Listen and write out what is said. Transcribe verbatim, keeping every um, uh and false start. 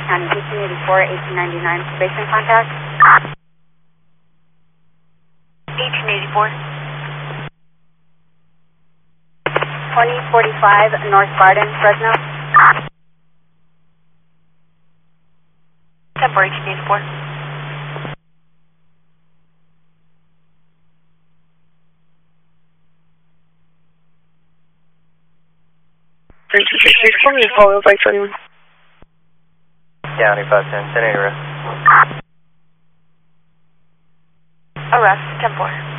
County, eighteen eighty-four, eighteen ninety-nine, probation contact. eighteen eighty-four. twenty forty-five North Garden, Fresno. Temper eighteen eighty-four. three two six six, call me a follow-up by twenty-one. County five ten, ten eight arrest. Arrest, ten four.